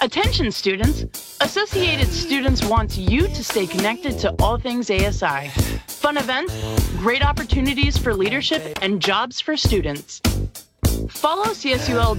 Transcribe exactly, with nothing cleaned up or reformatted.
Attention students, Associated Students wants you to stay connected to all things A S I. Fun events, great opportunities for leadership, and jobs for students. Follow C S U L